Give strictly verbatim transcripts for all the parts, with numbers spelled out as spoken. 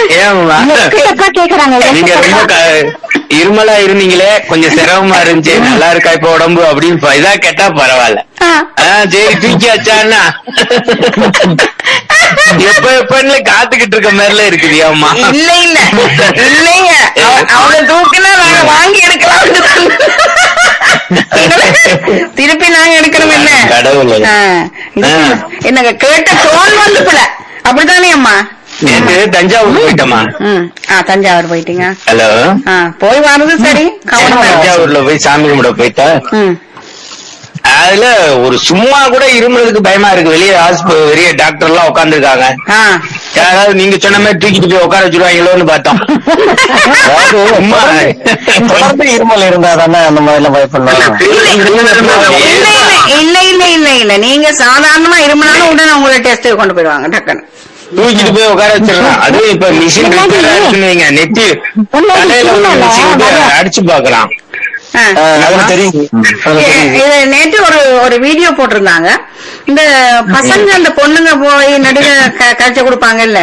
நீங்க ரொம்ப இருமலா இருந்தீங்களே, கொஞ்சம் சிரமமா இருந்துச்சு, நல்லா இருக்கா இப்ப உடம்பு அப்படின்னு இதா கேட்டா பரவாயில்ல. சரி தூக்கியாச்சான்னா எப்ப எப்பன்னு காத்துக்கிட்டு இருக்க மாதிரில இருக்குது. அம்மா இல்ல இல்ல இல்லைங்க, அவனை தூக்கினா நாங்க வாங்கி எடுக்கலாம், திருப்பி நாங்க எடுக்கணும். என்ன கடவுள் என்னங்க கேட்ட தோல் வந்து போல அப்படித்தானே அம்மா? நேற்று தஞ்சாவூர் போயிட்டோமா? தஞ்சாவூர் போயிட்டீங்க? ஹலோ, போய் வர்றது சரி. தஞ்சாவூர்ல போய் சாமி கும்பிட போயிட்டா, அதுல ஒரு சும்மா கூட இருமுறதுக்கு பயமா இருக்கு. வெளியே ஹாஸ்பிட்டல் வெளியே டாக்டர் எல்லாம் உட்காந்துருக்காங்க. யாராவது நீங்க சொன்ன மாதிரி தூக்கிட்டு போய் உட்கார வச்சிருவாங்களோன்னு பார்த்தோம். இருமல் இருந்தா தானே அந்த மாதிரி எல்லாம் பயப்படலாம். இல்ல இல்ல இல்ல இல்ல நீங்க சாதாரணமா இருமனாலும் உடனே உங்களை டெஸ்ட் கொண்டு போயிடுவாங்க டக்குன்னு தூக்கிட்டு போய் உட்கார வச்சிடலாம். அதுவும் இப்ப மிஷின் வைங்க, நெத்தி தலையில அடிச்சு பாக்கலாம். நேற்று ஒரு ஒரு வீடியோ போட்டிருந்தாங்க. இந்த பசங்க அந்த பொண்ணுங்க போய் நடுக காய்ச்ச கொடுப்பாங்கல்ல,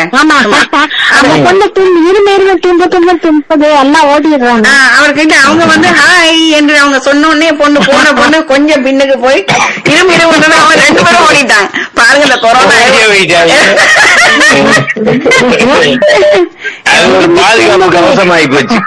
எல்லாம் ஓடிடுறாங்க. அவர்கிட்ட அவங்க வந்து ஹாய் என்று அவங்க சொன்ன உடனே பொண்ணு போன பொண்ணு கொஞ்சம் பின்னுக்கு போய் இரும் இரும் அவங்க ரெண்டு பேரும் ஓடிட்டாங்க. பாருங்க இந்த கொரோனா பாதுகாப்பு கவசமாயி போச்சு.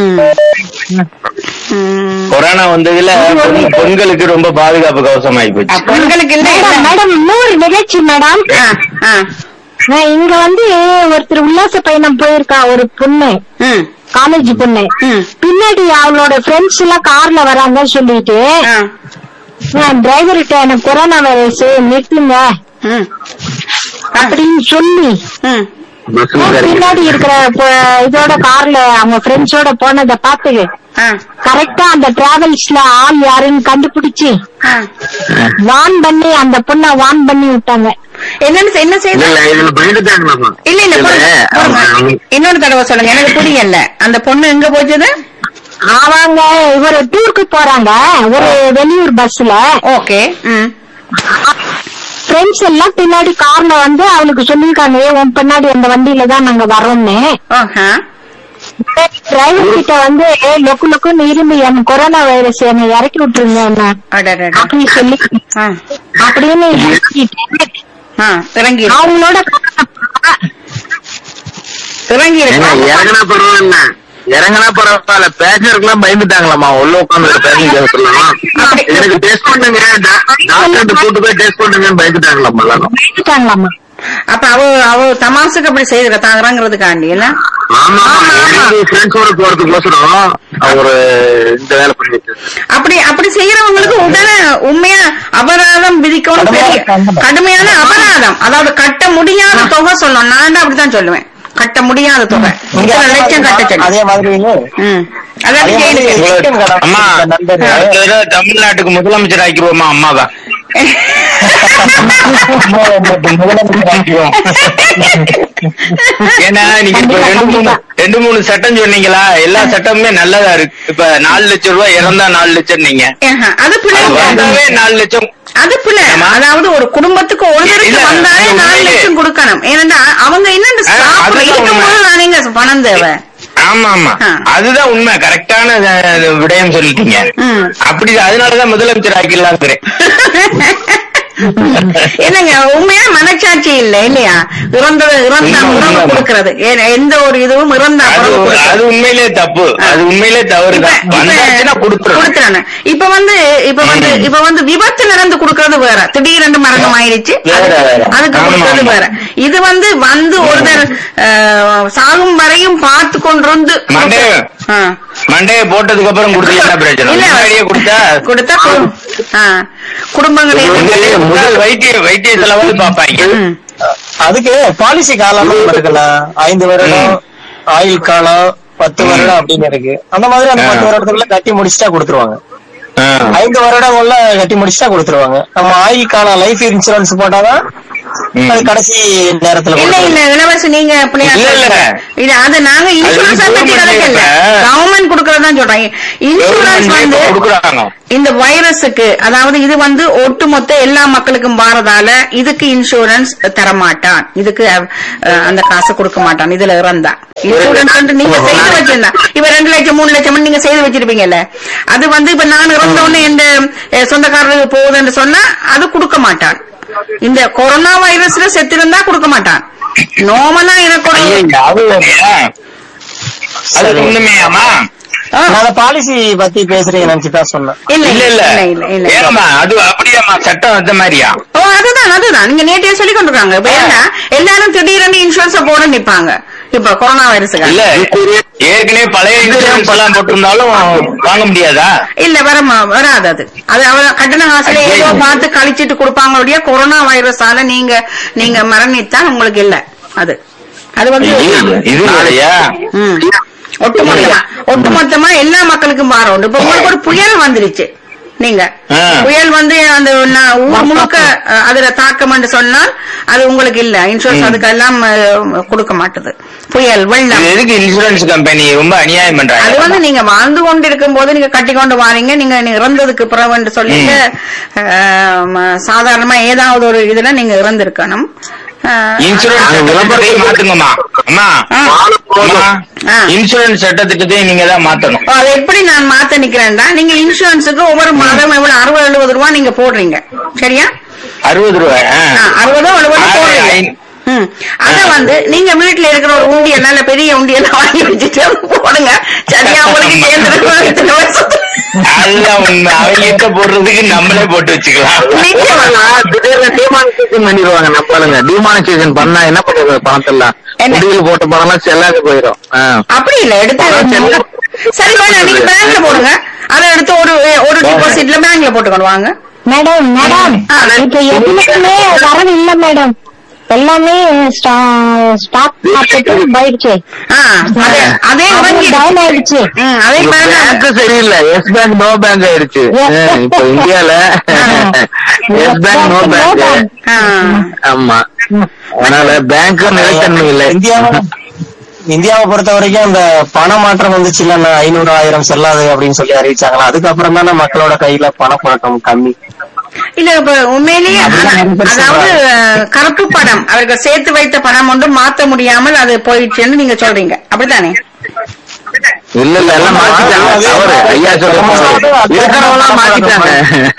கொரோனா வந்ததுல பெண்களுக்கு ரொம்ப பாதுகாப்பு கவசமாயி போச்சு. பெண்களுக்கு இல்ல மேடம், இன்னொரு நிகழ்ச்சி மேடம். இங்க வந்து ஒருத்தர் உல்லாச பயணம் போயிருக்கா, ஒரு பொண்ணு, காலேஜ் பொண்ணு. பின்னாடி அவளோட ஃப்ரெண்ட்ஸ் எல்லாம் கார்ல வராங்கன்னு சொல்லிட்டு டிரைவர்கிட்ட எனக்கு கொரோனா வைரஸ் நிறுத்துங்க அப்படின்னு சொல்லி பின்னாடி இருக்கிற இதோட கார்ல அவங்க ஃப்ரெண்ட்ஸோட போனதை பார்த்து கரெக்டா அந்த டிராவல்ஸ்ல ஆள் யாருன்னு கண்டுபிடிச்சு வான் பண்ணி அந்த பொண்ண வான் பண்ணி விட்டாங்க. என்னன்னு என்ன செய்யணும்? இல்ல இல்ல இன்னொரு தடவை சொல்லுங்க, எனக்கு புரியல. அந்த பொண்ணு எங்க போச்சது? அவங்க இவரு டூருக்கு போறாங்க ஒரு வெளியூர் பஸ்ல. ஓகே. ஃப்ரெண்ட்ஸ் எல்லாம் பின்னாடி கார்ல வந்து அவளுக்கு சொல்லிருக்காங்க, உன் பின்னாடி அந்த வண்டியில தான் நாங்க வரோம்னு. டிரைவர் கிட்ட வந்து லொக்கு லொக்குன்னு இரும்பி என் கொரோனா வைரஸ் என்னை இறக்கி விட்டுருங்க என்ன அப்படின்னு சொல்லி அப்படின்னு அவங்களோட இறங்கி இறங்கினா பரவாயில்ல, இறங்கினா பரவாயில்ல. பேசஞ்சருக்கு எல்லாம் பயந்துட்டாங்களாமா உள்ள உட்காந்து பேசஞ்சர் சொல்லலாம். எனக்கு டெஸ்ட் பண்ணுங்க, டாக்டர் கூட்டு போய் டெஸ்ட் பண்ணுங்கன்னு பயந்துட்டாங்களாமா எல்லாரும். பயந்துட்டாங்களாமா. அப்ப அவ அவ தமாசுக்கு அப்படி செய்யற தாங்கிறாங்கிறதுக்காண்டி இல்ல? ஃப்ரெண்ட்ஸோட போறதுக்கோசரம் அவரு இந்த வேலை பண்ணிட்டு அப்படி அப்படி செய்யறவங்களுக்கு உடனே உண்மையா அபராதம் விதிக்கணும். பெரிய கடுமையான அபராதம், அதாவது கட்ட முடியாத தொகை சொல்லணும். நான் அப்படித்தான் சொல்லுவேன், கட்ட முடியாத தொகை இத்தனை லட்சம் கட்ட சொல்லி. அதே மாதிரி தமிழ்நாட்டுக்கு முதலமைச்சர் ஆக்கிடுவோமா அம்மாவா? ஏன்னா நீங்க இப்ப ரெண்டு மூணு ரெண்டு மூணு சட்டம் சொன்னீங்களா, எல்லா சட்டமுமே நல்லதா இருக்கு. இப்ப நாலு லட்சம் ரூபாய் இறந்தா நாலு லட்சம் நீங்க அது வந்தாவே நாலு லட்சம் அது பிள்ளை. அதாவது ஒரு குடும்பத்துக்கு ஒருத்தருக்கு வந்தாலே நாலு லட்சம் கொடுக்கணும். ஏன்னா அவங்க என்ன சாப்பிடுங்க பணம் தேவை. ஆமா ஆமா, அதுதான் உண்மை. கரெக்டான விடயம் சொல்லிட்டீங்க. அப்படி அதனாலதான் முதலமைச்சர் ஆக்கிடலாம். என்னங்க உண்மையா மனச்சாட்சி இல்ல இல்லையா? இறந்தது இறந்தா உணவு கொடுக்கறது எந்த ஒரு இதுவும் இறந்தா அது உண்மையிலே தப்பு, அது உண்மையிலே தவறுதான். கொடுத்துறாங்க. இப்ப வந்து இப்ப வந்து இப்ப வந்து விபத்து நடந்து கொடுக்கறது வேற, திடீரென்று மரணம் ஆயிடுச்சு அதுக்கு கொடுக்கறது வேற. இது வந்து வந்து ஒருத்தர் சாகும் வரையும் பார்த்து கொண்டிருந்து மண்டைய போட்டதுக்கு அப்புறம் கொடுத்தா என்ன பிரச்சனை? கொடுத்தா கொடுத்தா குடும்பங்களே முதல் வைத்திய வைத்திய செலவு பாப்பாங்க. அதுக்கு பாலிசி காலம் இருக்கலாம், ஐந்து வருடம் ஆயுள் காலம், பத்து வருடம் அப்படின்னு இருக்கு. அந்த மாதிரி அந்த பத்து வருடத்துக்குள்ள கட்டி முடிச்சுட்டா கொடுத்துருவாங்க. ஐந்து வருடம் உள்ள கட்டி முடிச்சுட்டா கொடுத்துருவாங்க. நம்ம ஆயுள் காலம் லைஃப் இன்சூரன்ஸ் போட்டாதான் அது கடைசி நேரத்துல இல்ல இல்ல இளவரசி நீங்க இல்ல அது நாங்க இன்சூரன்ஸ் பத்தி கதைக்கல கவர்மெண்ட் குடுக்கறதான் சொல்றேன். இன்சூரன்ஸ் வந்து இந்த வைரஸுக்கு அதாவது இது வந்து ஒட்டுமொத்த எல்லா மக்களுக்கும் வாரதால இதுக்கு இன்சூரன்ஸ் தரமாட்டான், இதுக்கு அந்த காசு கொடுக்க மாட்டான். இதுல இறந்தா இன்சூரன்ஸ் நீங்க செய்து வச்சிருந்தா இப்ப ரெண்டு லட்சம் மூணு லட்சம் நீங்க செய்து வச்சிருப்பீங்கல்ல, அது வந்து இப்ப நான் இறந்த உடனே எந்த சொந்தக்காரருக்கு போகுதுன்னு சொன்னா அது கொடுக்க மாட்டான். இந்த கொரோனா வைரஸ்ல செத்திருந்தா கொடுக்க மாட்டான். நோமலா இருக்கணும். பாலிசி பத்தி பேசுறீங்க நினைச்சுதான் சொன்னேன். இல்ல இல்ல இல்ல இல்ல அது அப்படியாமா சட்டம் அந்த மாதிரியா? ஓ அதுதான் அதுதான் நீங்க நேற்றைய சொல்லி கொண்டிருக்காங்க. இப்ப என்ன எல்லாரும் திடீர்னு இன்சூரன்ஸ் போட நிப்பாங்க இப்ப கொரோனா வைரஸுக்கு. இல்ல ஏற்கனவே பழைய இன்சூரன்ஸ் எல்லாம் போட்டிருந்தாலும் வாங்க முடியாதா? இல்ல வர வராது. அது அது அவ கட்டண காசுல ஏதோ பார்த்து கழிச்சிட்டு கொடுப்பாங்க. கொரோனா வைரஸால நீங்க நீங்க மரணித்தான் உங்களுக்கு இல்ல. அது அது வந்து ஒட்டுமொத்தமா ஒட்டுமொத்தமா எல்லா மக்களுக்கும் மாறும். இப்ப உங்களுக்கு ஒரு புயல் வந்துருச்சு, நீங்க புயல் வந்து அந்த ஊர் முழுக்க அதுல தாக்கம் என்று சொன்னால் அது உங்களுக்கு இல்ல இன்சூரன்ஸ், அதுக்கு எல்லாம் கொடுக்க மாட்டுது. புயல் வெள்ளம் இன்சூரன்ஸ் கம்பெனி ரொம்ப அநியாயம் பண்றாங்க. அது வந்து நீங்க வாழ்ந்து கொண்டு இருக்கும் போது நீங்க கட்டி கொண்டு வாரீங்க, நீங்க இறந்ததுக்கு பிறகு சொல்லிட்டு சாதாரணமா ஏதாவது ஒரு இதுல நீங்க இறந்திருக்கணும். இன்சூரன்ஸ் சட்டத்திட்டத்தை நீங்க தான் மாத்தணும். அதை எப்படி நான் மாத்த நிக்கிறேன்டா, நீங்க இன்சூரன்ஸுக்கு ஒவ்வொரு மாதம் எவ்வளவு அறுபது எழுபது ரூபா நீங்க போடுறீங்க சரியா? அறுபது ரூபாய் அறுபதோ எழுபதோ போடுறீங்க. அத வந்து நீங்க வீட்டுல இருக்கிற ஒரு உண்டியல் நல்ல பெரிய உண்டியல் வாங்கி வச்சுட்டு போடுங்க சரியா? உங்களுக்கு சேர்ந்து அதுதான் உண்மை. அவங்க போடுறதுக்கு நம்மளே போட்டு வச்சுக்கலாம். டிமானிசேஷன் பண்ணிடுவாங்க. நம்மளுங்க டிமானிசேஷன் பண்ணா என்ன பண்ணுவாங்க? பணத்தெல்லாம் முடிவில் போட்ட பணம் எல்லாம் செல்லாது போயிடும். அப்படி இல்ல எடுத்து சரி வேணா நீங்க பேங்க்ல போடுங்க. அதை எடுத்து ஒரு ஒரு டிபாசிட்ல பேங்க்ல போட்டுக்கணும் வாங்க. மேடம் மேடம் இப்ப எதுவுமே வரவு இல்ல மேடம், எல்லாமே ஸ்டாக் மார்க்கெட்டும் போயிடுச்சு. அதே டவுன் ஆயிடுச்சு. அதே பேங்க் சரியில்லை. எஸ் பேங்க் நோ பேங்க் ஆயிடுச்சு. இப்ப இந்தியால எஸ் பேங்க் நோ பேங்க். ஆமா, அதனால பேங்க் நிலைத்தன்மை இல்லை. இந்தியாவை இந்தியாவை பொறுத்த வரைக்கும் அந்த பண மாற்றம் வந்துச்சு இல்ல, ஐநூறு ஆயிரம் செல்லாது அப்படின்னு சொல்லி அறிவிச்சாங்களா, அதுக்கப்புறம் தானே மக்களோட கையில பணப்புழக்கம் கம்மி. இல்ல இப்ப உண்மையிலேயே அதாவது கருப்பு பணம் அவர்கள் சேர்த்து வைத்த பணம் ஒன்று மாத்த முடியாமல் அது போயிடுச்சுன்னு நீங்க சொல்றீங்க அப்படித்தானே? இல்ல இல்ல எல்லாம் மாத்திட்டாங்க. அவரு ஐயா சொல்ல இருக்கிறவங்க மாத்திட்டாங்க.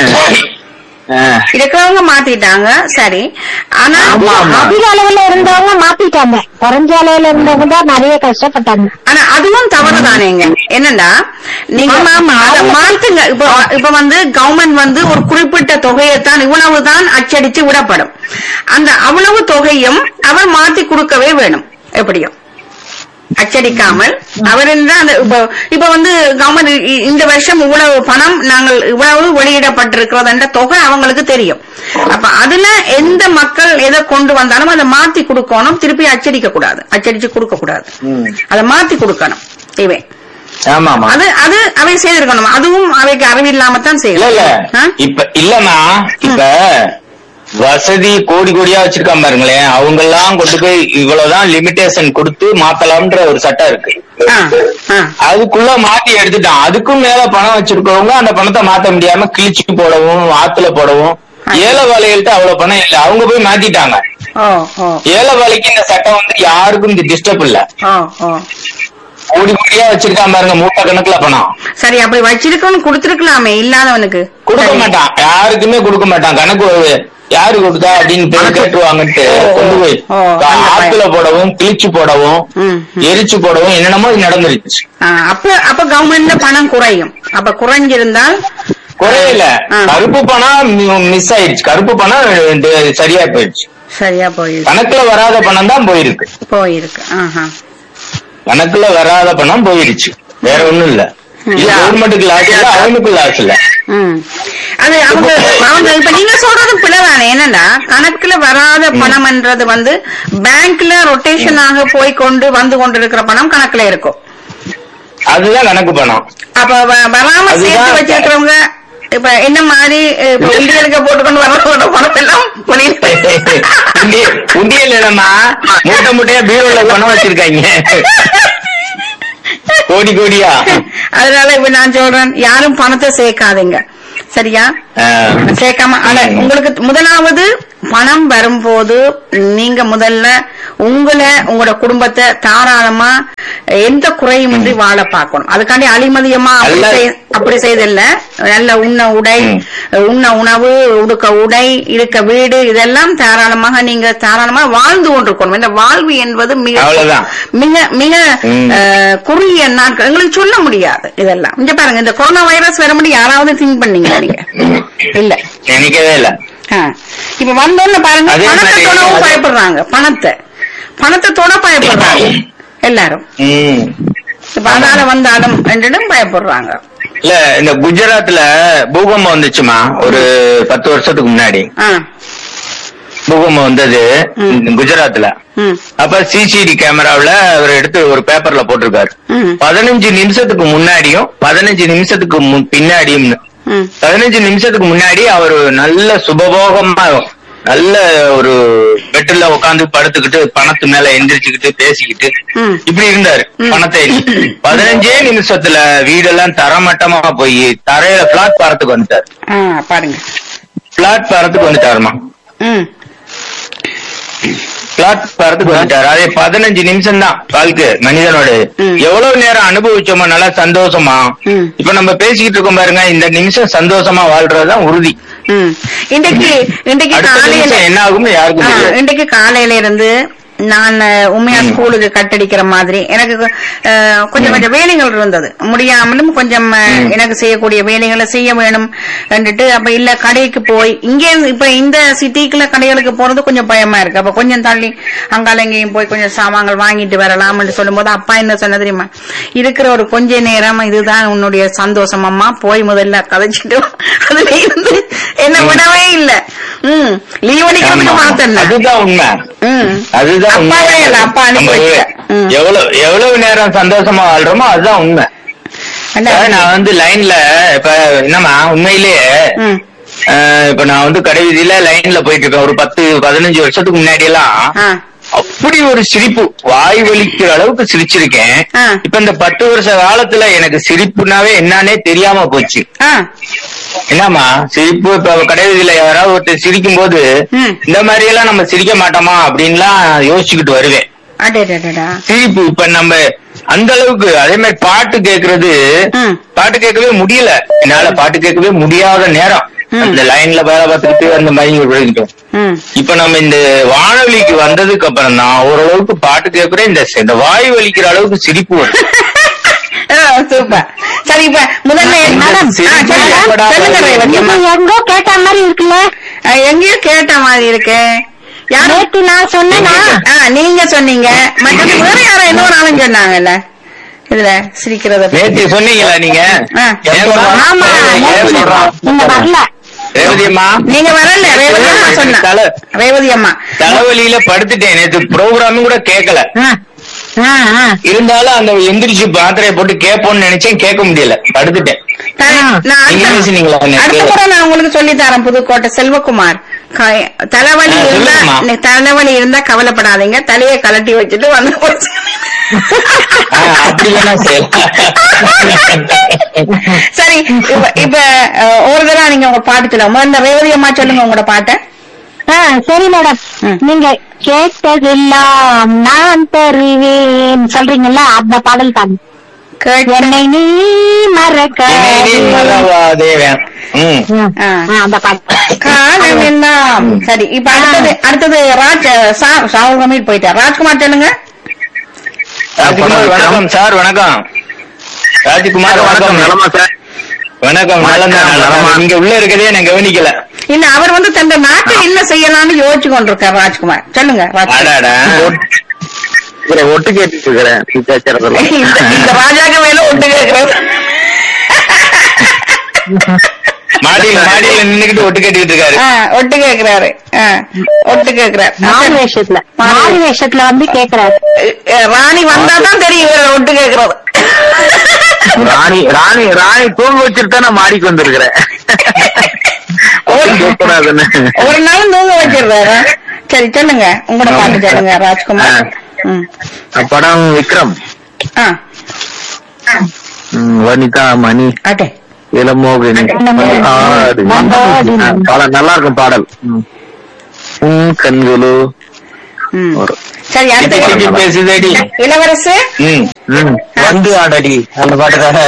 இருக்கிறவங்க மாத்திட்டாங்க சரி. ஆனா அதிக அளவுல இருந்தவங்க மாத்திட்டாங்க, குறைஞ்ச அளவுல இருந்தவங்க தான் நிறைய கஷ்டப்பட்டாங்க. ஆனா அதுவும் தவறுதானேங்க. என்னன்னா நீங்க அதை மாத்துங்க. இப்ப இப்ப வந்து கவர்மெண்ட் வந்து ஒரு குறிப்பிட்ட தொகையைத்தான் இவ்வளவுதான் அச்சடிச்சு விடப்படும். அந்த அவ்வளவு தொகையும் அவர் மாத்தி கொடுக்கவே வேணும். எப்படியும் அச்சடிக்காமல் அவர் அந்த இப்ப வந்து கவர்மெண்ட் இந்த வருஷம் இவ்வளவு பணம் நாங்கள் இவ்வளவு வெளியிடப்பட்டிருக்கிறது என்ற தொகை அவங்களுக்கு தெரியும். அப்ப அதுல எந்த மக்கள் எதை கொண்டு வந்தாலும் அதை மாத்தி கொடுக்கணும், திருப்பி அச்சடிக்க கூடாது, அச்சடிச்சு கொடுக்க கூடாது, அதை மாத்தி கொடுக்கணும். இவை அது அது அவை செய்திருக்கணும். அதுவும் அவைக்கு அறிவில்லாமத்தான் செய்யணும். இப்ப இல்லமா இப்ப வசதி கோடி கோடியா வச்சிருக்காம பாருங்களேன், அவங்க எல்லாம் கொண்டு போய் இவ்வளவுதான் லிமிடேஷன் கொடுத்து மாத்தலாம்ன்ற ஒரு சட்டம் இருக்கு. அதுக்குள்ள மாத்தி எடுத்துட்டான். அதுக்கும் மேல பணம் வச்சிருக்கவங்க அந்த பணத்தை மாத்த முடியாம கிழிச்சு போடவும் ஆத்துல போடவும் ஏழை வாழைகள்ட்ட அவ்வளவு பணம் இல்ல, அவங்க போய் மாத்திட்டாங்க. ஏழை வாழைக்கு இந்த சட்டம் வந்து யாருக்கும் இந்த டிஸ்டர்ப் இல்ல. கோடி கோடியா வச்சிருக்காம பாருங்க, மூட்டை கணக்குல பணம். சரி அப்படி வச்சிருக்கணும் கொடுத்திருக்கலாமே, இல்லாதவனுக்கு கொடுக்க மாட்டான், யாருக்குமே கொடுக்க மாட்டான். கணக்கு யாரு கொடுத்தா அப்படின்னு பேர் கேட்டுவாங்கன்ட்டு கொண்டு போய் ஆத்துல போடவும் கிழிச்சு போடவும் எரிச்சு போடவும் என்னென்னமோ நடந்துருச்சு. அப்ப அப்ப கவர்மெண்ட்ல பணம் குறையும். அப்ப குறைஞ்சிருந்தால் குறையில கருப்பு பணம் மிஸ் ஆயிடுச்சு. கருப்பு பணம் சரியா போயிடுச்சு. சரியா போயிடுச்சு. கணக்குல வராத பணம் தான் போயிருக்கு போயிருக்கு கணக்குல வராத பணம் போயிடுச்சு, வேற ஒண்ணும் இல்ல. கவர்மெண்ட்டுக்கு லாஸ் இல்ல, அவனுக்கு லாஸ் இல்ல. அது அவங்க அவங்க இப்ப நீங்க சொல்றது பிள்ளைதானே. என்னன்னா கணக்குல வராத பணம்ன்றது வந்து பேங்க்ல ரொட்டேஷனாக போய் கொண்டு வந்து கொண்டு இருக்கிற பணம் கணக்குல இருக்கும். அதுதான் கணக்கு பணம். அப்ப வராம சேர்த்து வச்சிருக்கிறவங்க இப்ப என்ன மாதிரி இப்ப உண்டியலுக்கு போட்டுக்கொண்டு வர பணம் எல்லாம் உண்டியல் இல்லம்மா, மூட்டை மூட்டையா பீரோல பணம் வச்சிருக்காங்க கோடி கோடியா. அதனால இப்ப நான் சொல்றேன், யாரும் பணத்தை சேர்க்காதீங்க, சரியா? சேர்க்காம உங்களுக்கு முதலாவது பணம் வரும்போது நீங்க முதல்ல உங்களை உங்களோட குடும்பத்தை தாராளமா எந்த குறையுமின்றி வாழ பார்க்கணும். அதுக்காண்டி அழிமதியமா அப்படி செய்தில்ல. நல்ல உண்ண உடை, உண்ண உணவு, உடுக்க உடை, இருக்க வீடு, இதெல்லாம் தாராளமாக நீங்க தாராளமா வாழ்ந்து கொண்டிருக்கணும். இந்த வாழ்வு என்பது மிக மிக மிக குறுகிய நாட்கள், எங்களுக்கு சொல்ல முடியாது. இதெல்லாம் இங்க பாருங்க, இந்த கொரோனா வைரஸ் வர முடியும் யாராவது திங்க் பண்ணீங்களா நீங்க? இல்ல, நினைக்கவே இல்ல. இப்ப வந்தோன்னு பாருங்க, பணத்தை தொடவும் பயப்படுறாங்க, பணத்தை பணத்தை தொட பயப்படுறாங்க எல்லாரும். இப்ப அதால வந்தாலும் ரெண்டும் பயப்படுறாங்க. இல்ல, இந்த குஜராத்ல பூகம்பம் வந்துச்சுமா ஒரு பத்து வருஷத்துக்கு முன்னாடி. பூகம்பம் வந்தது குஜராத்ல. அப்ப சிசிடி கேமராவில அவர் எடுத்து ஒரு பேப்பர்ல போட்டிருக்காரு, பதினஞ்சு நிமிஷத்துக்கு முன்னாடியும் பதினஞ்சு நிமிஷத்துக்கு பின்னாடியும். பதினஞ்சு நிமிஷத்துக்கு முன்னாடி அவர் நல்ல சுபபோகமா நல்ல ஒரு பெட்ல உட்காந்து படுத்துக்கிட்டு பணத்து மேல எந்திரிச்சுக்கிட்டு பேசிக்கிட்டு இப்படி இருந்தாரு. பணத்தை பதினஞ்சே நிமிஷத்துல வீடெல்லாம் தரமட்டமா போய் தரையில பிளாட் பாரத்துக்கு வந்துட்டாரு. பாருங்க, பிளாட் பாரத்துக்கு வந்துட்டாருமா, பிளாட் பாரத்துக்கு வந்துட்டாரு. அதே பதினஞ்சு நிமிஷம் தான் வாழ்க்கை மனிதனோட. எவ்வளவு நேரம் அனுபவிச்சோமா, நல்லா சந்தோஷமா. இப்ப நம்ம பேசிக்கிட்டு இருக்கோம் பாருங்க, இந்த நிமிஷம் சந்தோஷமா வாழ்றதுதான் உறுதி. இன்றைக்கு இன்றைக்கு காலையில என்ன ஆகும் யாருக்கும். இன்றைக்கு காலையில இருந்து நான் உண்மையா ஸ்கூலுக்கு கட்டடிக்கிற மாதிரி எனக்கு கொஞ்சம் கொஞ்சம் வேலைகள் இருந்தது, முடியாமலும் கொஞ்சம் எனக்கு செய்யக்கூடிய வேலைகளை செய்ய வேணும் என்றுட்டு. அப்ப இல்ல கடைக்கு போய் இங்கே இப்ப இந்த சிட்டிக்குள்ள கடைகளுக்கு போறது கொஞ்சம் பயமா இருக்கு. அப்ப கொஞ்சம் தள்ளி அங்கால எங்கேயும் போய் கொஞ்சம் சாமான்கள் வாங்கிட்டு வரலாம் என்று சொல்லும் போது அப்பா என்ன சொன்ன தெரியுமா, இருக்கிற ஒரு கொஞ்ச நேரம் இதுதான் உன்னுடைய சந்தோஷம் அம்மா, போய் முதல்ல கதைச்சிட்டு அதுல இருந்து என்ன விடவே இல்ல. உம் லீவ் அடிக்கிறதுக்கு மாத்தல, அதுதான் உண்மை. அதுதான் எவ்வளவு எவ்வளவு நேரம் சந்தோஷமா வாழ்றோமோ அதுதான் உண்மை. நான் வந்து லைன்ல இப்ப என்னமா உண்மையிலேயே இப்ப நான் வந்து கடை வீதியில லைன்ல போயிட்டு இருக்கேன். ஒரு பத்து பதினஞ்சு வருஷத்துக்கு முன்னாடி எல்லாம் அப்படி ஒரு சிரிப்பு, வாய் வலிக்கிற அளவுக்கு சிரிச்சிருக்கேன். இப்ப இந்த பத்து வருஷ காலத்துல எனக்கு சிரிப்புனாவே என்னன்னே தெரியாம போச்சு. என்னமா சிரிப்பு, இப்ப கடைவீதியில யாராவது ஒருத்தர் சிரிக்கும் போது இந்த மாதிரி எல்லாம் நம்ம சிரிக்க மாட்டோமா அப்படின்லாம் யோசிச்சுக்கிட்டு வருவேன். சிரிப்பு இப்ப நம்ம அந்த அளவுக்கு. அதே மாதிரி பாட்டு கேக்குறது, பாட்டு கேட்கவே முடியல என்னால, பாட்டு கேட்கவே முடியாத நேரம் அந்த லைன்ல வேலை பார்த்துக்கிட்டு அந்த மாதிரி விழுகிட்டோம். இப்ப நம்ம இந்த வானொலிக்கு வந்ததுக்கு அப்புறம் தான் ஓரளவுக்கு பாட்டு கேட்கிறேன், இந்த வாய் வலிக்கிற அளவுக்கு சிரிப்பு வரும். சூப்பர். சரி, இப்ப முதல்ல எங்கோ கேட்ட மாதிரி இருக்குல்ல, எங்கேயோ கேட்ட மாதிரி இருக்கு. நேற்று நான் சொன்னேன்னா நீங்க சொன்னீங்க, மற்றது வேற யாரும் இன்னொரு ஆளும் சொன்னாங்கல்ல இதுல சிரிக்கிறத நேற்று சொன்னீங்களா நீங்க? வரல ரேவதி அம்மா, நீங்க வரல. ரேவதி அம்மா சொன்ன, ரேவதி அம்மா தலைவலியில படுத்துட்டேன் நேற்று, ப்ரோக்ராமும் கூட கேட்கல. இருந்தாலும் அந்த எந்திரிச்சு பாத்திரையை போட்டு கேட்போம்னு நினைச்சேன், கேட்க முடியல, படுத்துட்டேன். நான் உங்களுக்கு சொல்லி தரேன். புதுக்கோட்டை செல்வகுமார், தலைவலி இருந்தா தலைவலி இருந்தா கவலைப்படாதீங்க, தலையை கலட்டி வச்சுட்டு வந்து சரி. இப்ப ஒரு தடவை நீங்க உங்க பாட்டு சொல்லுங்க. முதல்ல ரேவதி அம்மா சொல்லுங்க உங்களோட பாட்டை. சரி மேடம், நீங்க கேட்டதெல்லாம் நான் தருவேன் சொல்றீங்கல்ல, அந்த பாடல் தான். என்னை நீ மறக்காதே அந்த பாடல் எல்லாம். சரி, இப்ப அடுத்தது அடுத்தது ராஜ் சாகுல் போயிட்டார். ராஜ்குமார் சொல்லுங்க. வணக்கம் சார். வணக்கம் ராஜ்குமார். வணக்கம். நலமா சார்? வணக்கம். நீங்க உள்ள இருக்கதே நான் கவனிக்கல. இல்ல, அவர் வந்து தந்த நாட்டை என்ன செய்யலாம்னு யோசிச்சு கொண்டிருக்கார். ராஜ்குமார் சொல்லுங்க. ஒட்டு கேட்டு இருக்கிறேன். இந்த ராஜாக்க மேல ஒட்டு கேட்கிறேன். மாடியில மாடியில நின்னுக்கிட்டு ஒட்டு கேட்டுக்கிட்டு இருக்காரு. ஒட்டு கேக்குறாரு. ஒட்டு கேக்குறாரு. மாறு வேஷத்துல மாறு வேஷத்துல வந்து கேக்குறாரு. ராணி வந்தாதான் தெரியும் ஒட்டு கேக்குறது. ராணி ராணி ராணி தூங்க வச்சுட்டு தான் நான் மாடிக்கு வந்திருக்கிறேன். ஒரு நாள் தூங்க வச்சிருந்தாரு. சரி சொல்லுங்க, உங்களோட பாட்டு சொல்லுங்க ராஜ்குமார். படம் விக்ரம். வனிதா மணி இளமோகினி பாடல் நல்லா இருக்கும். பாடல் கண்களோ. சரி, அடுத்த பேசுதடி இளவரசு வந்து ஆடடி அந்த பாட்டுக்காக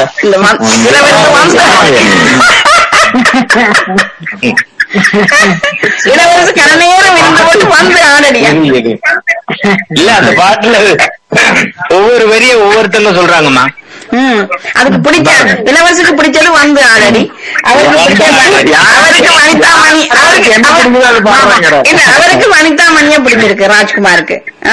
இளவரசு கரநேரம் இருந்து போட்டு வந்து ஆடடி. இல்ல அந்த பாட்டுல ஒவ்வொரு வரிய ஒவ்வொருத்தங்க சொல்றாங்கம்மா. ம் அதுக்கு பிடிச்ச இளவரசுக்கு பிடிச்சது வந்து ஆடடி. அவருக்கு அவருக்கு வனிதாமணி அவருக்கு இல்ல அவருக்கு வனிதாமணியா பிடிச்சிருக்கு ராஜ்குமாருக்கு.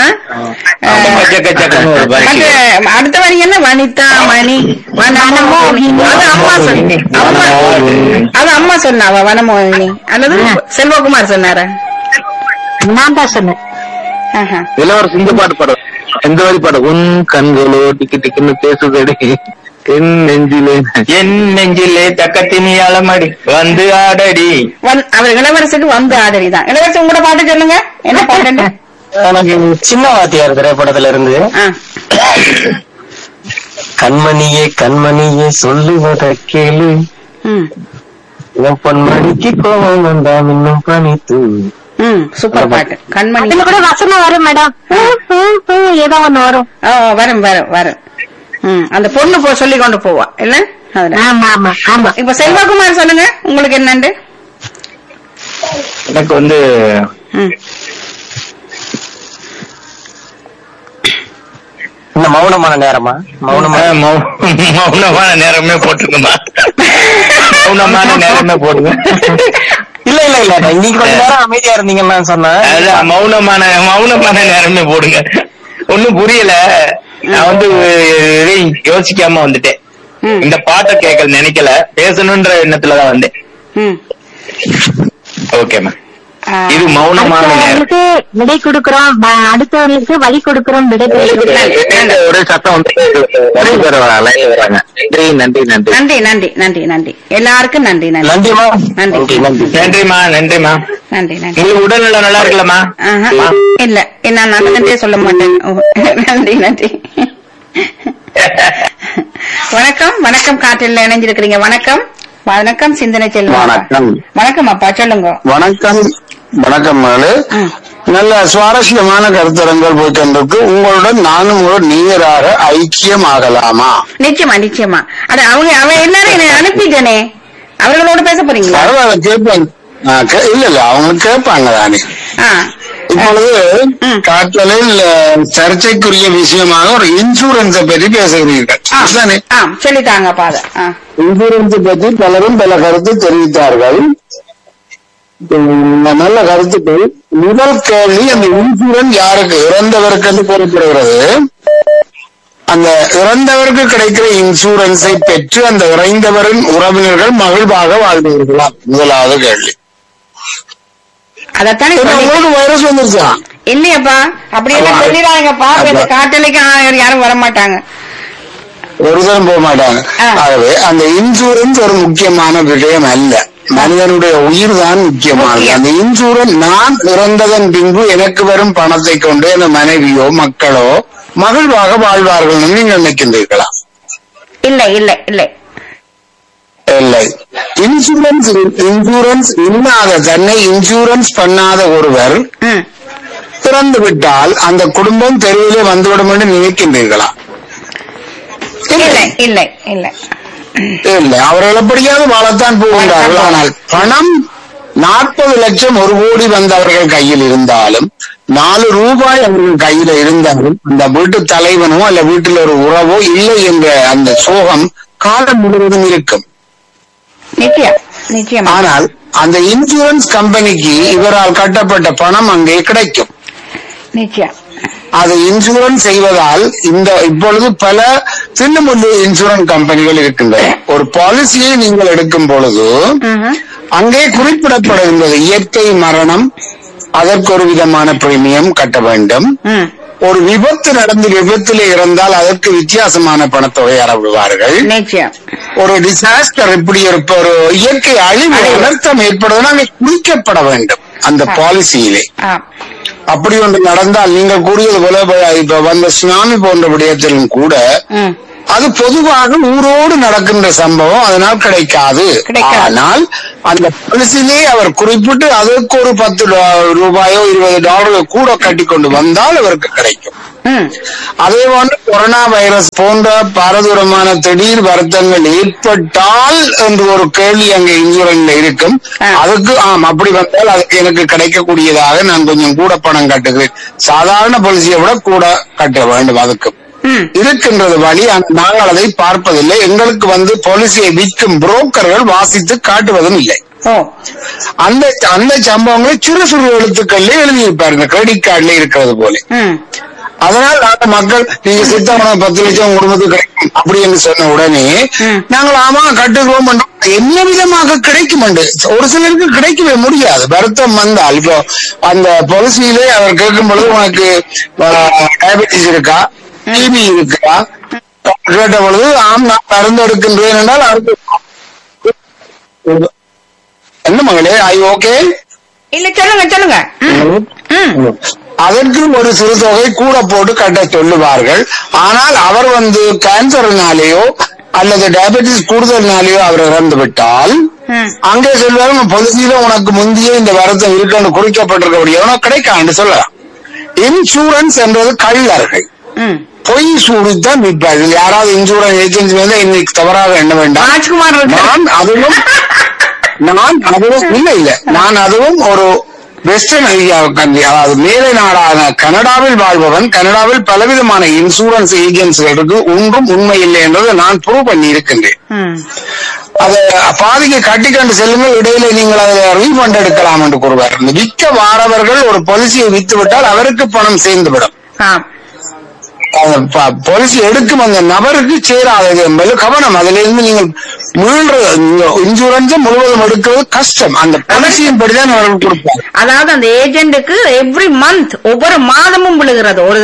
அடுத்த வரி என்ன? வனிதாமணி வனமோகினி. அது அம்மா சொன்ன அது அம்மா சொன்னாவா வனமோகினி அல்லது செல்வகுமார் சொன்னார? நான் தான் சொன்னேன். இளவரசு இந்த பாட்டு பாடு. எந்த வரி பாடு? உன் கண்களோ டிக்கி டிக்குன்னு பேசுதடி என் நெஞ்சிலே என் நெஞ்சிலே தக்கத்தினி அலமடி வந்து ஆடடி. அவர் இளவரசுக்கு வந்து ஆடடி தான். இளவரசு உங்களோட பாட்டு சொல்லுங்க, என்ன பாட்டு? எனக்கு சின்ன வாத்தியார் திரைப்படத்துல இருந்து கண்மணியே கண்மணியே சொல்லுவத கேளு என் பொன்மணிக்கு கோபம் வந்தாம் இன்னும் பணித்து. சூப்பர் பாட்டு. கண்மணி கூட வசனம் வரும் மேடம், ஏதோ ஒண்ணு வரும். வரும் வரும் வரும். அந்த பொண்ணு போ சொல்லி கொண்டு போவா இல்ல? ஆமா ஆமா ஆமா. இப்ப செல்வகுமார் சொல்லுங்க, உங்களுக்கு என்னண்டு? எனக்கு வந்து இந்த மௌனமான நேரமா மௌனமான மௌனமான நேரமே போட்டுக்குமா? மௌனமான நேரமே போடுங்க. இல்ல இல்ல இல்ல இன்னைக்கு கொஞ்ச நேரம் அமைதியா இருந்தீங்கன்னா சொன்னேன். மௌனமான மௌனமான நேரமே போடுங்க. ஒண்ணும் புரியல. நான் வந்து யோசிக்காம வந்துட்டேன். இந்த பாட்டை கேட்க நினைக்கல, பேசணும்ன்ற எண்ணத்துலதான் வந்தேன். ஓகேமா, இது மௌனமான நேரத்துக்கு விடை கொடுக்கிறோம், அடுத்தவர்களுக்கு வழி கொடுக்கிறோம். விடை ஒரே சத்தம் வந்து வராங்க. நன்றி நன்றி நன்றி நன்றி நன்றி நன்றி எல்லாருக்கும் நன்றி நன்றி நன்றிமா நன்றி நன்றிமா நன்றிமா நன்றி நன்றி. உங்களுக்கு உடல்நல நல்லா இருக்கலாமா? இல்ல என்ன நான் நன்றியே சொல்ல மாட்டேன். நன்றி நன்றி. வணக்கம் வணக்கம். காற்றில் இணைஞ்சிருக்கிறீங்க. வணக்கம் வணக்கம் சிந்தனை செல்வம். வணக்கம் வணக்கம் அப்பா, சொல்லுங்க. வணக்கம் வணக்கம் மகளே. நல்ல சுவாரஸ்யமான கருத்தரங்கள் போய்கின்றது. உங்களுடன் நானும் ஒரு நீராக ஐக்கியம் ஆகலாமா? நிச்சயமா நிச்சயமா. அட அவங்க அவன் எல்லாரும் அனுப்பிட்டனே, அவர்களோட பேச போறீங்களா? பரவாயில்ல, கேட்பாங்க. இல்ல இல்ல அவங்க கேட்பாங்க தானே. இப்பொழுது காற்றலில் சர்ச்சைக்குரிய விஷயமாக ஒரு இன்சூரன்ஸை பற்றி பேசுகிறீர்கள். சொல்லிட்டாங்க பாத. இன்சூரன்ஸை பற்றி பலரும் பல கருத்து தெரிவித்தார்கள். நல்ல கருத்துக்கள். முதல் கேள்வி, அந்த இன்சூரன்ஸ் யாருக்கு? இறந்தவருக்கு என்று கூறப்படுகிறது. அந்த இறந்தவருக்கு கிடைக்கிற இன்சூரன்ஸை பெற்று அந்த இறந்தவரின் உறவினர்கள் மகிழ்வாக வாழ்ந்தீர்களா? முதலாவது கேள்வி. அதத்தானே வைரஸ் வந்துருச்சா? இல்லையப்பா, அப்படி எல்லாம் சொல்லிடாங்கப்பா. காட்டலைக்கு யாரும் வரமாட்டாங்க, ஒருத்தரும் போக மாட்டாங்க. ஆகவே அந்த இன்சூரன்ஸ் ஒரு முக்கியமான விஷயம் அல்ல, மனிதனுடைய உயிர் தான் முக்கியமானது. அந்த இன்சூரன்ஸ் நான் இறந்ததன் பின்பு எனக்கு வரும் பணத்தை கொண்டு என் மனைவியோ மக்களோ மகிழ்வாக வாழ்வார்கள் நீங்கள் நினைக்கின்றீர்களா? இல்லை இல்லை இல்லை இல்லை. இன்சூரன்ஸ் இன்சூரன்ஸ் இல்லாத, தன்னை இன்சூரன்ஸ் பண்ணாத ஒருவர் இறந்து விட்டால் அந்த குடும்பம் தெருவிலே வந்துவிடும் என்று நினைக்கின்றீர்களா? இல்லை இல்லை இல்லை இல்லை. அவர்கள் எப்படியாவது வாழத்தான் போகின்றார்கள். ஆனால் பணம் நாற்பது லட்சம் ஒரு கோடி வந்தவர்கள் கையில் இருந்தாலும், நாலு ரூபாய் அவர்கள் கையில இருந்தாலும், அந்த வீட்டு தலைவனோ அல்ல வீட்டில் ஒரு உறவோ இல்லை என்ற அந்த சோகம் காலம் முழுவதும் இருக்கும். ஆனால் அந்த இன்சூரன்ஸ் கம்பெனிக்கு இவரால் கட்டப்பட்ட பணம் அங்கே கிடைக்கும். அது இன்சூரன்ஸ் செய்வதால் இந்த இப்பொழுது பல சின்னமுள்ளு இன்சூரன்ஸ் கம்பெனிகள் இருக்கின்றன. ஒரு பாலிசியை நீங்கள் எடுக்கும் பொழுது அங்கே குறிப்பிடப்படுகின்றது இயற்கை மரணம், அதற்கு ஒரு விதமான பிரீமியம் கட்ட வேண்டும். ஒரு விபத்து நடந்து விபத்திலே இறந்தால் அதற்கு வித்தியாசமான பணத்தொகை அறவிடுவார்கள். ஒரு டிசாஸ்டர் இப்படி ஒரு இயற்கை அழிவு அனர்த்தம் ஏற்படுவதுனா அங்கே குறிக்கப்பட வேண்டும் அந்த பாலிசியிலே. அப்படி ஒன்று நடந்தால் நீங்கள் கூறியது போல இப்ப வந்த சுனாமி போன்ற விடயத்திலும் கூட அது பொதுவாக ஊரோடு நடக்கின்ற சம்பவம், அதனால் கிடைக்காது. ஆனால் அந்த பாலிசியிலே அவர் குறிப்பிட்டு அதற்கு ஒரு பத்து ரூபாயோ இருபது டாலரோ கூட கட்டி கொண்டு வந்தால் அவருக்கு கிடைக்கும். அதே போன்று கொரோனா வைரஸ் போன்ற பாரதூரமான திடீர் வருத்தங்கள் ஏற்பட்டால் என்று ஒரு கேள்வி அங்கே இன்சூரன்ஸ்ல இருக்கும். அதுக்கு ஆம் அப்படி வந்தால் அதுக்கு எனக்கு கிடைக்கக்கூடியதாக நான் கொஞ்சம் கூட பணம் கட்டுகிறேன். சாதாரண பாலிசியை விட கூட கட்ட வேண்டும். அதுக்கு இருக்கின்றது வழி. நாங்கள் அதை பார்ப்பதில்லை. எங்களுக்கு வந்து பாலிசியை விற்கும் புரோக்கர்கள் வாசித்து காட்டுவதும் இல்லை. அந்த அந்த சம்பவங்களை சிறு சிறு எழுத்துக்கள்ல எழுதியிருப்பாருங்க, கிரெடிட் கார்டுல இருக்கிறது போல. அதனால் நாங்கள் மக்கள் நீங்க சித்தமனம் பத்து லட்சம் குடும்பத்துக்கு கிடைக்கும் அப்படி என்று சொன்ன உடனே நாங்கள் ஆமா கட்டுக்கிறோம். என்ன விதமாக கிடைக்கும் என்று ஒரு சிலருக்கு கிடைக்கவே முடியாது. வருத்தம் வந்தால் இப்போ அந்த பாலிசியிலே அவர் கேட்கும் பொழுது உனக்கு டயபெட்டிஸ் இருக்கா, டிபி இருக்கா கேட்ட பொழுது ஆம் நான் மருந்து எடுக்கின்றேன் என்றால் என்ன மகளே ஐ ஓகே இல்ல சொல்லுங்க சொல்லுங்க. அதற்கு ஒரு சிறு தொகை கூட போட்டு கட்ட சொல்லுவார்கள். ஆனால் அவர் வந்து கேன்சர்னாலேயோ அல்லது டயபெட்டிஸ் கூடுதல்னாலேயோ அவர் இறந்து விட்டால் அங்கே சொல்வார்கள் பொலிசியில உனக்கு முந்தைய இந்த வருத்தம் இருக்குன்னு குறிக்கப்பட்டிருக்க உனக்கு கிடைக்காது சொல்லலாம். இன்சூரன்ஸ் என்பது கள்ளர்கள் பொய் சூடித்தான் விற்பார்கள். யாராவது இன்சூரன்ஸ் ஏஜென்சி வந்து இன்னைக்கு தவறாக எண்ண வேண்டாம். நான் அதுவும் நான் அதுவும் இல்ல இல்ல நான் அதுவும் ஒரு வெஸ்டர்ன் ஐடியாவுக்கு அதாவது மேலை நாடான கனடாவில் வாழ்பவன். கனடாவில் பலவிதமான இன்சூரன்ஸ் ஏஜென்சிகளுக்கு ஒன்றும் உண்மை இல்லை என்றதை நான் ப்ரூவ் பண்ணி இருக்கின்றேன். அதை பாதிக்கு கட்டிக்கொண்டு செல்லுங்கள், இடையில நீங்கள் அதை ரீஃபண்ட் எடுக்கலாம் என்று கூறுவார். விற்க வாரவர்கள் ஒரு பாலிசியை வித்து விட்டால் அவருக்கு பணம் சேர்ந்துவிடும். பாலிசி எடுக்கும் அந்த நபருக்கு சேராதது என்பது கவனம். அதுல இருந்து நீங்கள் மீள்ற இன்சூரன்ஸ் முழுவதும் எடுக்கிறது கஷ்டம். அந்த பாலிசியின் படிதான் அவர்கள் கொடுப்பாங்க. அதாவது அந்த ஏஜென்ட்டுக்கு எவ்ரி மந்த் ஒவ்வொரு மாதமும் விழுகிறது ஒரு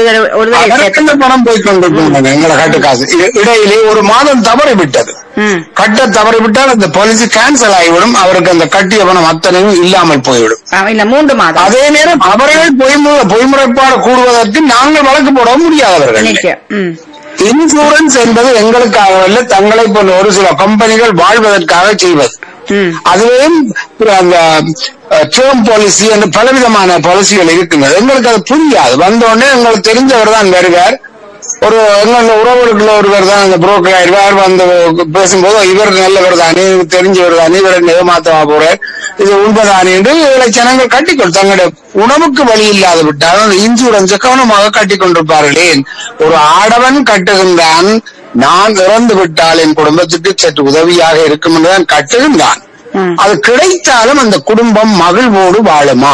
ஒரு பணம் போய் கொண்டிருப்பாங்க. எங்களை கட்டு காசு இடையிலே ஒரு மாதம் தவறி விட்டது, கட்ட தவறிவிட்டால் அந்த பாலிசி கேன்சல் ஆகிவிடும். அவருக்கு அந்த கட்டிய பணம் அத்தனையும் இல்லாமல் போய்விடும். மூன்று மாதம். அதே நேரம் அவர்கள் பொய்முறைப்பாடு கூடுவதற்கு நாங்கள் வழக்கு போட முடியாதவர்கள். இன்சூரன்ஸ் என்பது எங்களுக்காக அல்ல, தங்களை போன்ற ஒரு சில கம்பெனிகள் வாழ்வதற்காக செய்வது. அதுவும் அந்த டேர்ம் பாலிசி என்று பலவிதமான பாலிசிகள் இருக்கின்றது. எங்களுக்கு அது புரியாது. வந்தோடனே எங்களுக்கு தெரிஞ்சவர் தான் வருவார். ஒரு எங்க உறவுகளுக்குள்ள ஒருவர் தான் அந்த புரோக்கர் ஆயிடுவார். வந்து பேசும்போது இவர் நல்லவர் தானே, தெரிஞ்சவர் தானே, இவர் ஏமாத்தமா போறார், இது உண்மைதானே என்று ஜனங்கள் கட்டிக்கொள் தங்களுடைய உணவுக்கு வழி இல்லாது விட்டால் அந்த இன்சூரன்ஸை கவனமாக கட்டி கொண்டிருப்பார்களே. ஒரு ஆடவன் கட்டுகின்றான், நான் இறந்து விட்டால் என் குடும்பத்துக்கு சற்று உதவியாக இருக்கும் என்றுதான் கட்டுகின்றான். அது கிடைத்தாலும் அந்த குடும்பம் மகிழ்வோடு வாழுமா?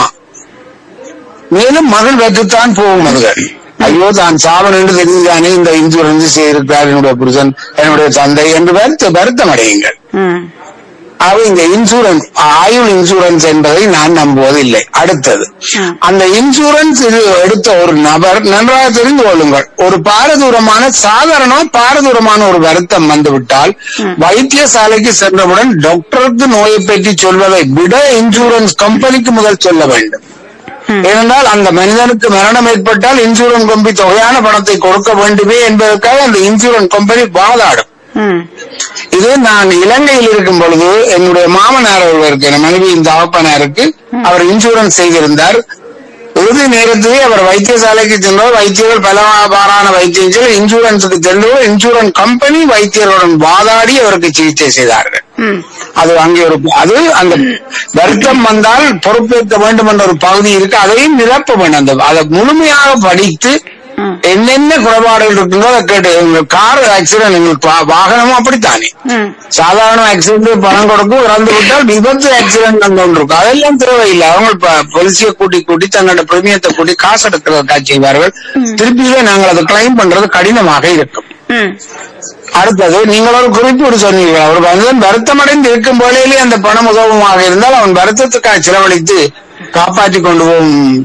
மேலும் மகிழ் வெற்றுத்தான் போகும். அதுகள் ஐயோ தான் சாவன் என்று தெரிஞ்சுதானே இந்த இன்சூரன்ஸ் செய்திருக்கிறார் என்னுடைய புருஷன், என்னுடைய தந்தை என்று வருத்த வருத்தம் அடையுங்கள். ஆக இந்த இன்சூரன்ஸ் ஆயுள் இன்சூரன்ஸ் என்பதை நான் நம்புவதில்லை. அடுத்தது அந்த இன்சூரன்ஸ் இது எடுத்த ஒரு நபர் நன்றாக தெரிந்து கொள்ளுங்கள். ஒரு பாரதூரமான சாதாரண பாரதூரமான ஒரு வருத்தம் வந்துவிட்டால் வைத்தியசாலைக்கு சென்றவுடன் டாக்டருக்கு நோயை பற்றி சொல்வதை விட இன்சூரன்ஸ் கம்பெனிக்கு முதல் சொல்ல வேண்டும். ஏனென்றால் அந்த மனிதனுக்கு மரணம் ஏற்பட்டால் இன்சூரன்ஸ் கம்பெனி தொகையான பணத்தை கொடுக்க வேண்டுமே என்பதற்காக அந்த இன்சூரன்ஸ் கம்பெனி வாதாடும். இது நான் இலங்கையில் இருக்கும் பொழுது என்னுடைய மாமனார் ஒருவருக்கு, என் மனைவியின் தகப்பனாருக்கு அவர் இன்சூரன்ஸ் செய்திருந்தார். இறுதி நேரத்திலே அவர் வைத்தியசாலைக்கு சென்றவர். வைத்தியர்கள் பலவாறான வைத்தியம் இன்சூரன்ஸுக்கு சென்றவர். இன்சூரன்ஸ் கம்பெனி வைத்தியர்களுடன் வாதாடி அவருக்கு சிகிச்சை செய்தார்கள். அது அங்கே ஒரு அது அந்த வருத்தம் வந்தால் பொறுப்பேற்க வேண்டும் என்ற ஒரு பகுதி இருக்கு. அதையும் நிரப்ப வேண்டும். அந்த அதை முழுமையாக படித்து என்னென்ன குறைபாடுகள் இருக்குங்களோ அதை கேட்டு. கார் ஆக்சிடென்ட் எங்களுக்கு வாகனமும் அப்படித்தானே, சாதாரண ஆக்சிடென்ட் பணம் கொடுக்கும், இறந்து விட்டால் விபத்து ஆக்சிடென்ட் அங்க ஒன்று இருக்கும். அதெல்லாம் தேவையில்லை. அவங்க பொலிசியை கூட்டி கூட்டி தங்களோட பிரமியத்தை கூட்டி காசு எடுக்கிறதுக்காக செய்வார்கள். திருப்பியே நாங்கள் அதை கிளைம் பண்றது கடினமாக இருக்கும். அடுத்தது நீங்கள் ஒரு குறிப்பீடு சொன்னீர்கள். அவர் மனிதன் வருத்தமடைந்து இருக்கும் போலேயே அந்த பணம் உதவமாக இருந்தால் அவன் வருத்தத்துக்காக செலவழித்து காப்பாற்றி கொண்டு போகும்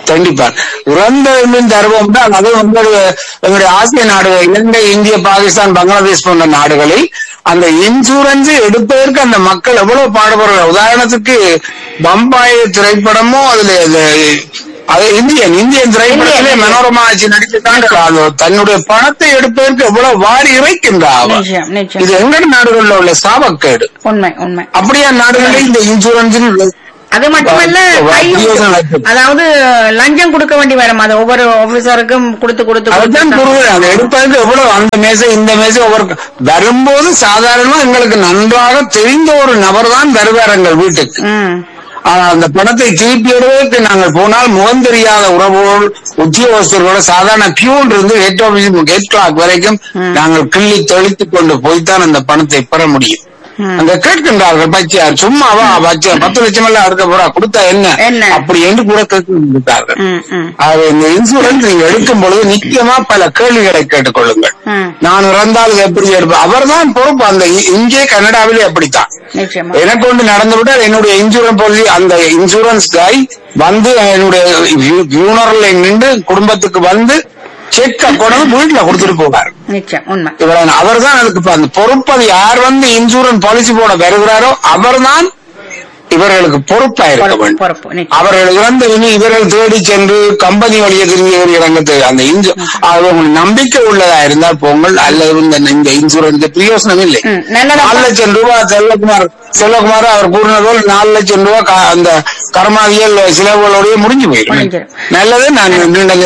கண்டிப்பார் இறந்த மீன் தருவோம் தான். அது உங்களுடைய எங்களுடைய ஆசிய நாடுகள் இலங்கை, இந்திய, பாகிஸ்தான், பங்களாதேஷ் போன்ற நாடுகளில் அந்த இன்சூரன்ஸ் எடுப்பதற்கு அந்த மக்கள் எவ்வளவு பாடுபடுறாங்க. உதாரணத்துக்கு பம்பாய் திரைப்படமோ அதுல அது இந்தியன் இந்தியன் திரைப்படத்திலே மனோரமா ஆட்சி நடிச்சுட்டாங்க. தன்னுடைய பணத்தை எடுப்பதற்கு எவ்வளவு வாரி இறைக்கின்றார். இது எங்க நாடுகளில் உள்ள சாபக்கேடு. உண்மை உண்மை. அப்படியா நாடுகளில் இந்த இன்சூரன்ஸ் அது மட்டுமல்ல, அதாவது லஞ்சம் கொடுக்க வேண்டி வரும். அது ஒவ்வொரு ஆபீசருக்கும் கொடுத்து கொடுத்து அதை எடுப்பதற்கு எவ்வளவு அந்த மேசை இந்த மேசை ஒவ்வொரு வரும்போது சாதாரணமா எங்களுக்கு நன்றாக தெரிந்த ஒரு நபர் தான் வருவார் எங்கள் வீட்டுக்கு. ஆனா அந்த பணத்தை திருப்பி எடுவதற்கு நாங்கள் போனால் முகம் தெரியாத உறவுகள், உத்தியோகஸ்தர்களோட சாதாரண பியூன் இருந்து ஹெட் ஆபீஸ் ஹெட் கிளாக் வரைக்கும் நாங்கள் கிள்ளி தெளித்துக் கொண்டு போய்த்தான் அந்த பணத்தை பெற முடியும். அங்க கேட்கின்றார்கள், பச்சியார் சும்மாவா பச்சியார் பத்து லட்சம் எல்லாம் எடுக்க போறா கொடுத்தா என்ன அப்படி என்று கூட கேட்கின்றார்கள். இந்த இன்சூரன்ஸ் நீங்க எடுக்கும் பொழுது நிச்சயமா பல கேள்விகளை கேட்டுக்கொள்ளுங்கள். நான் இறந்தால் எப்படி எடுப்பேன், அவர் தான் பொறுப்பு. அந்த இங்கே கனடாவிலே அப்படித்தான் எனக்கு ஒன்று நடந்துவிட்டால் என்னுடைய இன்சூரன்ஸ் பாலிசி அந்த இன்சூரன்ஸ் காய் வந்து என்னுடைய ஃபியூனரல் நின்று குடும்பத்துக்கு வந்து செக் கொண்டு வீட்டுல கொடுத்துட்டு போவார். அவர் தான் அதுக்கு அந்த பொறுப்பு. அது யார் வந்து இன்சூரன்ஸ் பாலிசி போட வருகிறாரோ அவர் தான் இவர்களுக்கு பொறுப்பா இருக்க வேண்டும். அவர்கள் இறந்த இனி இவர்கள் தேடி சென்று கம்பெனி வழியை திரும்பி இறங்க அந்த நம்பிக்கை உள்ளதா இருந்தால் போங்கள். அல்லது இந்த இன்சூரன்ஸ் பிரயோசனம் இல்லை. நாலு லட்சம் ரூபாய் செல்வகுமார் செல்வகுமார் அவர் கூறினதோல் நாலு லட்சம் ரூபாய் அந்த கர்மாதியல் செலவுகளோடய முடிஞ்சு போயிடும். நல்லது. நான்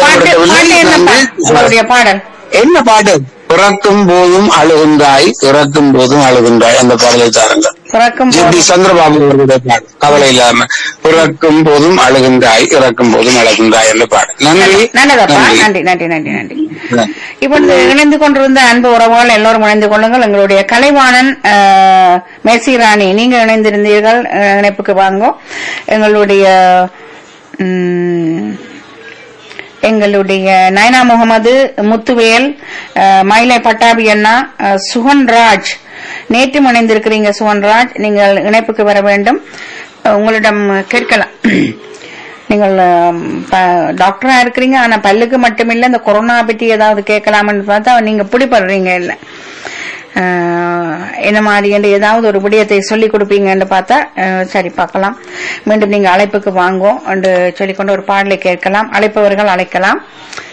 என்ன பாட்டு? பிறக்கும் போதும் அழுகின்றாய் இறக்கும் போதும் அழுகின்றாய் அந்த பாடலை தாருங்கள். ஜி சந்திரபாபு அவர்களுடைய பாடல் கவலை இல்லாம பிறக்கும் போதும் அழுகின்றாய் இறக்கும் போதும் அழுகின்றாய் என்ற பாடல். நன்றி நன்றி நன்றி நன்றி நன்றி. இப்பொழுது இணைந்து கொண்டிருந்த அன்பு உறவுகள் எல்லோரும் இணைந்து கொள்ளுங்கள். எங்களுடைய கலைவாணன் மேசி ராணி நீங்க இணைந்திருந்தீர்கள், இணைப்புக்கு வாங்கோ. எங்களுடைய எங்களுடைய நயனா முகமது, முத்துவேல், மயிலை பட்டாபி அண்ணா, சுகன்ராஜ் நேற்று இணைந்திருக்கிறீங்க. சுகன்ராஜ் நீங்கள் இணைப்புக்கு வர வேண்டும். உங்களிடம் கேட்கலாம். நீங்கள் டாக்டரா இருக்கிறீங்க, ஆனா பல்லுக்கு மட்டுமில்ல இந்த கொரோனா பற்றி ஏதாவது கேட்கலாம்னு பார்த்தா நீங்க பிடிப்படுறீங்க. இல்ல என்ன மாதிரி என்று ஏதாவது ஒரு விடயத்தை சொல்லிக் கொடுப்பீங்கன்னு பார்த்தா சரி பார்க்கலாம். மீண்டும் நீங்க அழைப்புக்கு வாங்கோ என்று சொல்லிக்கொண்டு ஒரு பாடலை கேட்கலாம். அழைப்பவர்கள் அழைக்கலாம்.